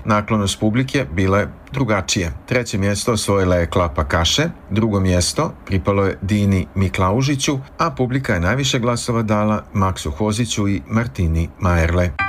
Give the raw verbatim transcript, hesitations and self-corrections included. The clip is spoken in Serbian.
naklonost publike bila je drugačije. Treće mjesto osvojila je Klapa Kaše, drugo mjesto pripalo je Dini Miklaužiću, a publika je najviše glasova dala Maksu Hoziću i Martini Majerle.